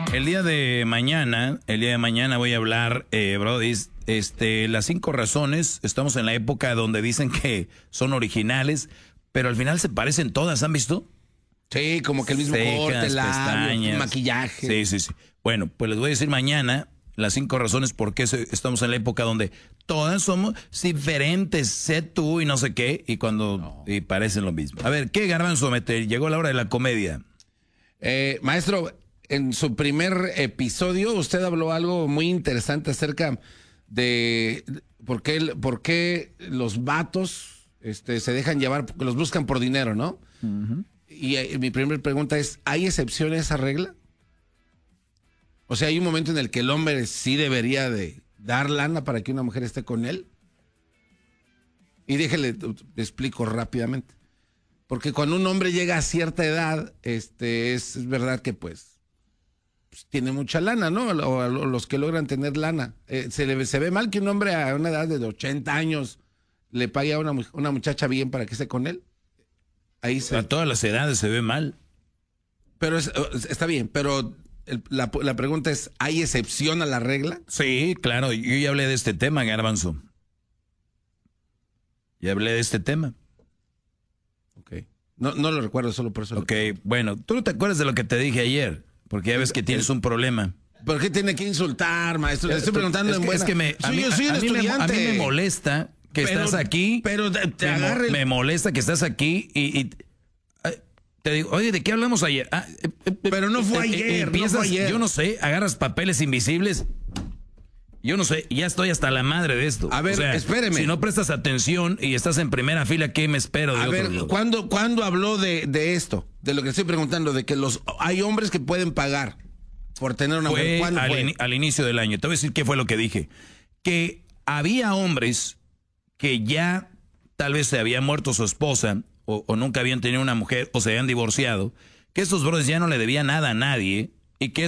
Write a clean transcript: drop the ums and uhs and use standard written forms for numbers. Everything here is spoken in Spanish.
El día de mañana voy a hablar, Brody, las 5 razones. Estamos en la época donde dicen que son originales, pero al final se parecen todas, ¿han visto? Sí, como que el mismo corte, labios, maquillaje. Sí. Bueno, pues les voy a decir mañana las 5 razones por qué estamos en la época donde todas somos diferentes, sé tú y no sé qué, y parecen lo mismo. A ver, ¿qué, Garbanzo? Llegó la hora de la comedia. Maestro, en su primer episodio usted habló algo muy interesante acerca de por qué los vatos se dejan llevar, porque los buscan por dinero, ¿no? Uh-huh. Y mi primera pregunta es, ¿hay excepción a esa regla? O sea, ¿hay un momento en el que el hombre sí debería de dar lana para que una mujer esté con él? Y déjele, te explico rápidamente. Porque cuando un hombre llega a cierta edad, es verdad que pues tiene mucha lana, ¿no? O los que logran tener lana. Se ve mal que un hombre a una edad de 80 años le pague a una muchacha bien para que esté con él. A todas las edades se ve mal. Pero está bien, pero la pregunta es, ¿hay excepción a la regla? Sí, claro, yo ya hablé de este tema, Garbanzo. Ya hablé de este tema. Ok. No lo recuerdo, solo por eso. Ok, bueno, tú no te acuerdas de lo que te dije ayer, porque ya ves que tienes un problema. ¿Por qué tiene que insultar, maestro? Le estoy preguntando en buena. Es que a mí me molesta que estás aquí. Pero te agarre. Me molesta que estás aquí y te digo, oye, ¿de qué hablamos ayer? Pero no fue ayer, no fue ayer. Yo no sé, agarras papeles invisibles. Yo no sé, ya estoy hasta la madre de esto. A ver, espéreme. Si no prestas atención y estás en primera fila, ¿qué me espero de otro? A ver, ¿cuándo habló de esto? De lo que estoy preguntando, de que hay hombres que pueden pagar por tener una mujer. ¿Cuándo fue? Al inicio del año. Te voy a decir qué fue lo que dije. Que había hombres que ya tal vez se había muerto su esposa o nunca habían tenido una mujer o se habían divorciado, que estos brothers ya no le debían nada a nadie y que